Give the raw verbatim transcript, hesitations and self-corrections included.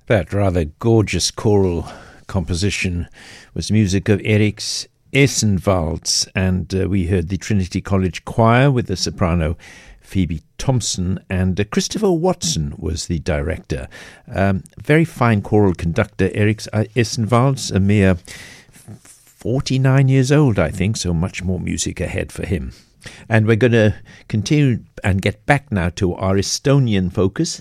That rather gorgeous choral composition was music of Eriks Essenwalds, and uh, we heard the Trinity College Choir with the soprano Phoebe Thompson, and uh, Christopher Watson was the director. Um, very fine choral conductor, Eriks Essenwalds, a mere forty-nine years old, I think, so much more music ahead for him. And we're going to continue and get back now to our Estonian focus.